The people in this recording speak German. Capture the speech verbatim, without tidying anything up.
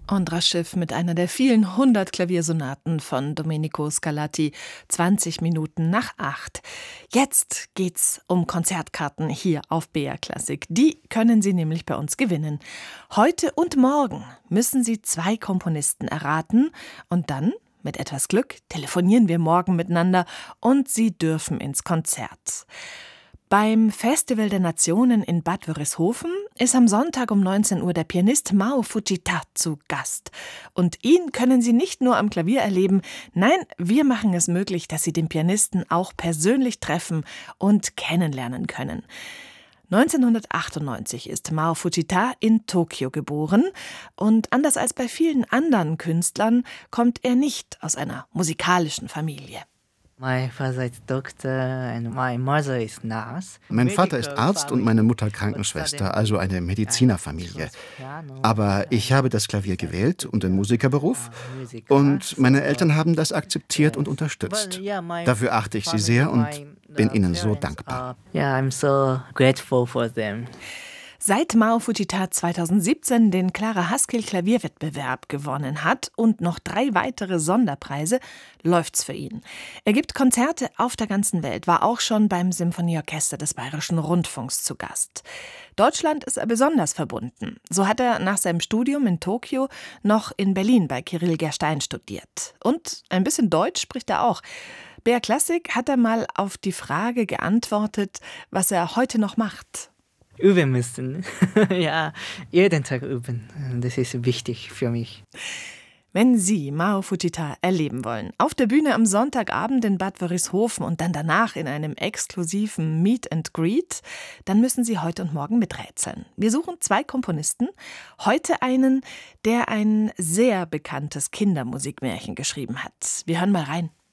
Andras Schiff mit einer der vielen hundert Klaviersonaten von Domenico Scarlatti, zwanzig Minuten nach acht. Jetzt geht's um Konzertkarten hier auf B R Klassik. Die können Sie nämlich bei uns gewinnen. Heute und morgen müssen Sie zwei Komponisten erraten und dann, mit etwas Glück, telefonieren wir morgen miteinander und Sie dürfen ins Konzert. Beim Festival der Nationen in Bad Wörishofen ist am Sonntag um neunzehn Uhr der Pianist Mao Fujita zu Gast. Und ihn können Sie nicht nur am Klavier erleben, nein, wir machen es möglich, dass Sie den Pianisten auch persönlich treffen und kennenlernen können. neunzehnhundertachtundneunzig ist Mao Fujita in Tokio geboren und anders als bei vielen anderen Künstlern kommt er nicht aus einer musikalischen Familie. Mein Vater ist Arzt und meine Mutter Krankenschwester, also eine Medizinerfamilie. Aber ich habe das Klavier gewählt und den Musikerberuf und meine Eltern haben das akzeptiert und unterstützt. Dafür achte ich sie sehr und bin ihnen so dankbar. Yeah, I'm so grateful for them. Seit Mao Fujita zweitausendsiebzehn den Clara Haskell Klavierwettbewerb gewonnen hat und noch drei weitere Sonderpreise, läuft's für ihn. Er gibt Konzerte auf der ganzen Welt, war auch schon beim Symphonieorchester des Bayerischen Rundfunks zu Gast. Deutschland ist er besonders verbunden. So hat er nach seinem Studium in Tokio noch in Berlin bei Kyrill Gerstein studiert. Und ein bisschen Deutsch spricht er auch. B R Klassik hat er mal auf die Frage geantwortet, was er heute noch macht. Üben müssen. Ja, jeden Tag üben. Das ist wichtig für mich. Wenn Sie Mao Fujita erleben wollen, auf der Bühne am Sonntagabend in Bad Wörishofen und dann danach in einem exklusiven Meet and Greet, dann müssen Sie heute und morgen miträtseln. Wir suchen zwei Komponisten. Heute einen, der ein sehr bekanntes Kindermusikmärchen geschrieben hat. Wir hören mal rein.